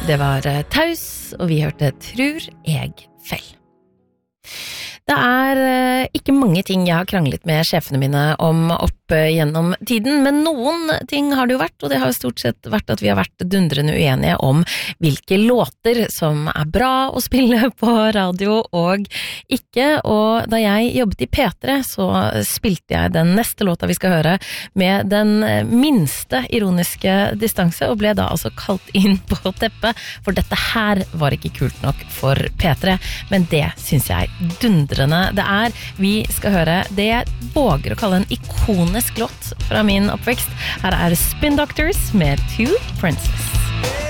Det var Taus, og vi hørte Tror jeg fell. Det ikke mange ting jeg har kranglet med sjefene mine om opp gjennom tiden, men noen ting har det jo vært, og det har jo stort sett vært at vi har vært dundrende uenige om hvilke låter som bra å spille på radio og ikke, og da jeg jobbet i P3 så spilte jeg den neste låta vi skal høre med den minste ironiske distanse, og ble da altså kalt inn på teppet, for dette her var ikke kult nok for P3, men det synes jeg dundrende det vi skal høre det jeg våger å kalle en ikonisk låt fra min oppvekst. Her det Spin Doctors med Two Princess.